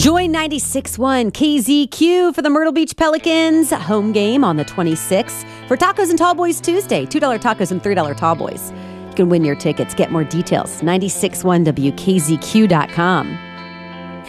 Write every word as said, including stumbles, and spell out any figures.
Join ninety-six point one K Z Q for the Myrtle Beach Pelicans home game on the twenty-sixth for Tacos and Tall Boys Tuesday. two dollar tacos and three dollar tall boys. You can win your tickets. Get more details. nine six one W K Z Q dot com.